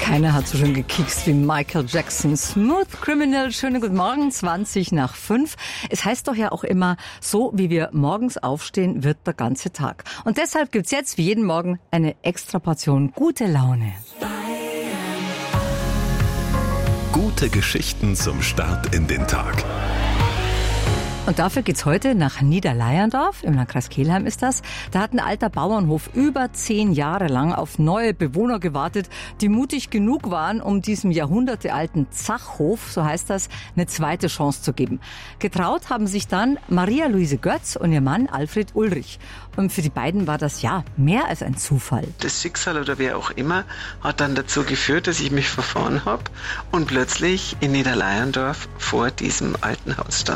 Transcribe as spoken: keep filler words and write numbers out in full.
Keiner hat so schön gekickst wie Michael Jackson. Smooth Criminal, schönen guten Morgen, zwanzig nach fünf. Es heißt doch ja auch immer, so wie wir morgens aufstehen, wird der ganze Tag. Und deshalb gibt's jetzt wie jeden Morgen eine extra Portion gute Laune. Gute Geschichten zum Start in den Tag. Und dafür geht's heute nach Niederleyerndorf, im Landkreis Kelheim ist das. Da hat ein alter Bauernhof über zehn Jahre lang auf neue Bewohner gewartet, die mutig genug waren, um diesem jahrhundertealten Zachhof, so heißt das, eine zweite Chance zu geben. Getraut haben sich dann Maria-Luise Götz und ihr Mann Alfred Ulrich. Und für die beiden war das ja mehr als ein Zufall. Das Schicksal oder wer auch immer hat dann dazu geführt, dass ich mich verfahren habe und plötzlich in Niederleyerndorf vor diesem alten Haus stand.